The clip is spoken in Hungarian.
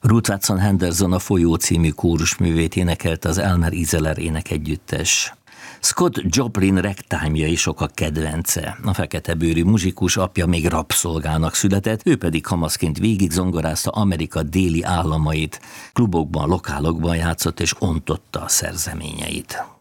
Ruth Watson Henderson a Folyó című kórusművét énekelte az Elmer Izeler énekegyüttes. Scott Joplin ragtime-jai sokak kedvence. A feketebőrű muzsikus apja még rabszolgának született, ő pedig kamaszként végig zongorázta Amerika déli államait. Klubokban, lokálokban játszott és ontotta a szerzeményeit.